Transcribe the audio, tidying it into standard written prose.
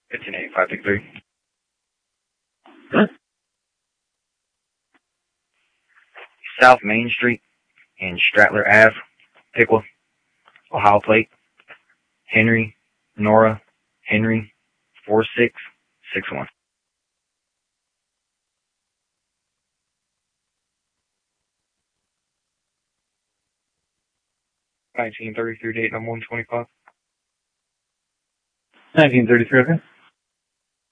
158563. South Main Street and Stratler Ave, Piqua, Ohio plate, Henry, Nora, Henry, 4661. 1933 date number 125. 1933, okay.